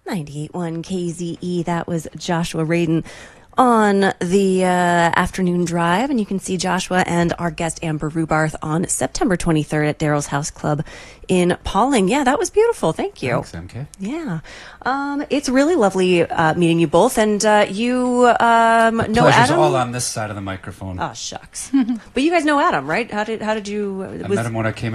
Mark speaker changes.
Speaker 1: 98.1 KZE. That was Joshua Radin on the afternoon drive, and you can see Joshua and our guest Amber Rubarth on September 23rd at Daryl's House Club in Pawling. Yeah, that was beautiful. Thank you.
Speaker 2: Thanks, MK.
Speaker 1: Yeah. It's really lovely meeting you both, and you know
Speaker 2: Pleasure's
Speaker 1: Adam?
Speaker 2: all on this side of the microphone.
Speaker 1: Oh, shucks. But you guys know Adam, right? How did you...
Speaker 2: I met him when I came